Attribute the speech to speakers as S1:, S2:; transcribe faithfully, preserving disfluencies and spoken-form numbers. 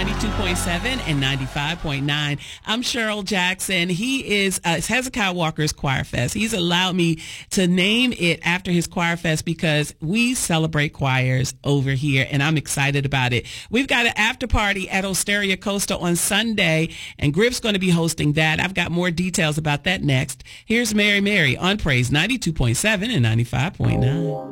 S1: ninety-two point seven and ninety-five point nine. I'm Cheryl Jackson. He is uh, it's Hezekiah Walker's Choir Fest. He's allowed me to name it after his Choir Fest because we celebrate choirs over here, and I'm excited about it. We've got an after party at Osteria Costa on Sunday, and Grip's going to be hosting that. I've got more details about that next. Here's Mary Mary on Praise ninety-two point seven and ninety-five point nine.